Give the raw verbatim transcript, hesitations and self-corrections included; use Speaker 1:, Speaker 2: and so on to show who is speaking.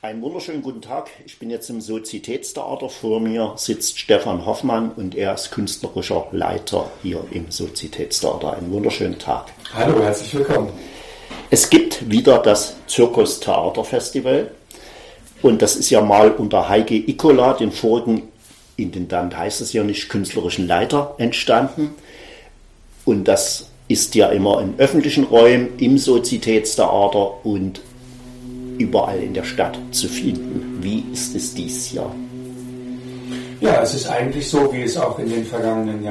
Speaker 1: Einen wunderschönen guten Tag. Ich bin jetzt im Sozitätstheater. Vor mir sitzt Stefan Hoffmann und er ist künstlerischer Leiter hier im Sozitätstheater. Einen wunderschönen Tag.
Speaker 2: Hallo, herzlich willkommen.
Speaker 1: Es gibt wieder das Zirkus Theaterfestival und das ist ja mal unter Heike Ikola, dem vorigen Intendant, heißt es ja nicht, künstlerischen Leiter, entstanden. Und das ist ja immer in öffentlichen Räumen, im Sozitätstheater und überall in der Stadt zu finden. Wie ist es dies Jahr?
Speaker 2: Ja, es ist eigentlich so, wie es auch in den vergangenen